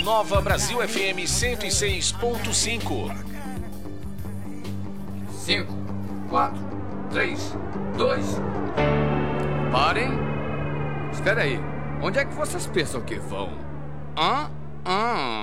Nova Brasil FM 106.5. 5, 4, 3, 2. Parem. Espera aí. Onde é que vocês pensam que vão?